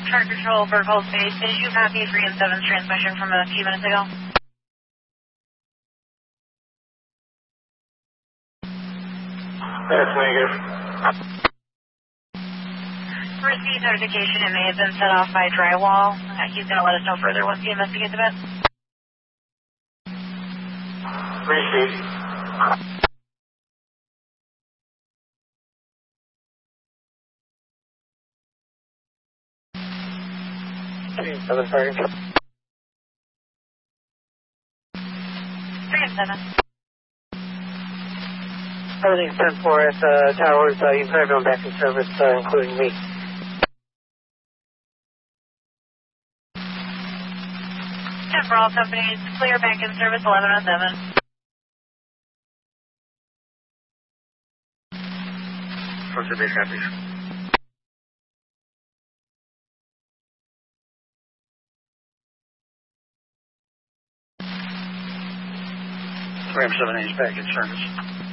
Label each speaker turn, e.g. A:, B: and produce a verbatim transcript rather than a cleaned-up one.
A: Chart Control, Vertical Space. Did you copy three and seven's transmission from a few minutes ago?
B: That's negative.
A: Received notification it may have been set off by drywall. Uh, he's going to let us know further once he investigates the bit.
B: Received. Seven thirty.
A: Three and seven.
B: Everything's ten four at the towers. Uh, you can put everyone back in service, uh, including me.
A: ten for all companies. Clear back in service eleven oh seven.
B: What's the big copies? Ram seven eight is back in service.